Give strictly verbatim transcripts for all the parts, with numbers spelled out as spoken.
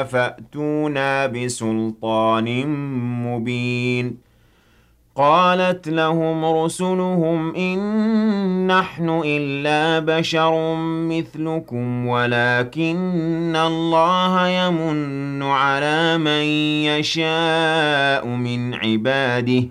فأتونا بسلطان مبين قالت لهم رسلهم إن نحن إلا بشر مثلكم ولكن الله يمن على من يشاء من عباده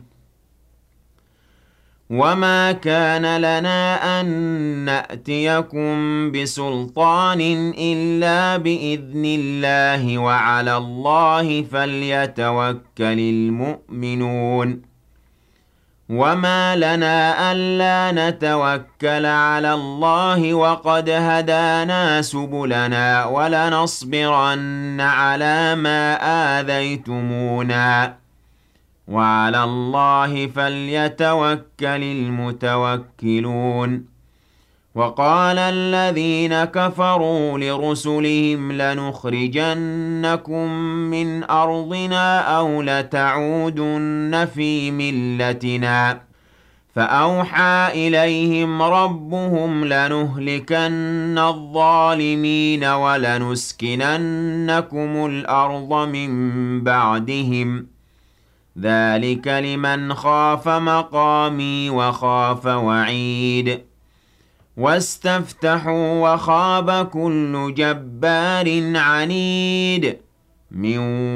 وما كان لنا أن نأتيكم بسلطان إلا بإذن الله وعلى الله فليتوكل المؤمنون وما لنا ألا نتوكل على الله وقد هدانا سبلنا ولنصبرن على ما آذيتمونا وعلى الله فليتوكل المتوكلون وقال الذين كفروا لرسلهم لنخرجنكم من أرضنا أو لتعودن في ملتنا فأوحى إليهم ربهم لنهلكن الظالمين ولنسكننكم الأرض من بعدهم ذلك لمن خاف مقامي وخاف وعيد واستفتحوا وخاب كل جبار عنيد من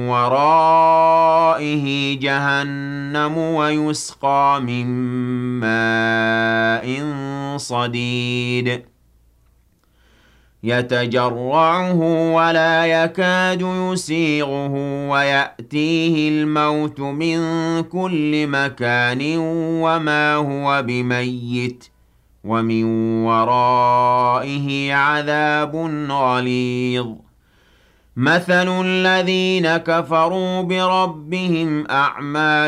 ورائه جهنم ويسقى من ماء صديد يتجرعه ولا يكاد يسيغه ويأتيه الموت من كل مكان وما هو بميت ومن ورائه عذاب غليظ مثل الذين كفروا بربهم أعمال